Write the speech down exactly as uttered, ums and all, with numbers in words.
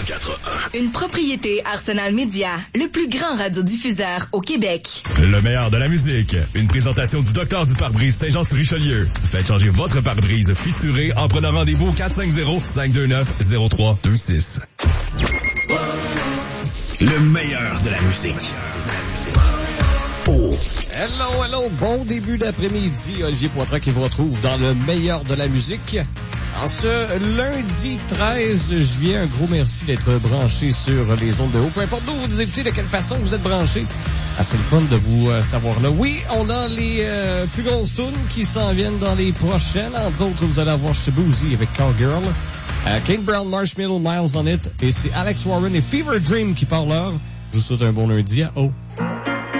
quatre un. Une propriété Arsenal Média, le plus grand radiodiffuseur au Québec. Le meilleur de la musique. Une présentation du docteur du pare-brise Saint-Jean-sur-Richelieu. Faites changer votre pare-brise fissuré en prenant rendez-vous au quatre cinq zéro, cinq deux neuf, zéro trois deux six. Le meilleur de la musique. Oh. Hello, hello, bon début d'après-midi. Olivier Poitras qui vous retrouve dans le meilleur de la musique. En ce lundi treize juillet, un gros merci d'être branché sur les ondes de haut. Peu importe d'où vous nous écoutez, de quelle façon vous êtes branché. Ah, c'est le fun de vous euh, savoir là. Oui, on a les euh, plus grosses tunes qui s'en viennent dans les prochaines. Entre autres, vous allez avoir Shabuzi avec Cowgirl. Euh, Kane Brown, Marshmallow, Miles on It. Et c'est Alex Warren et Fever Dream qui parlent là. Je vous souhaite un bon lundi à haut.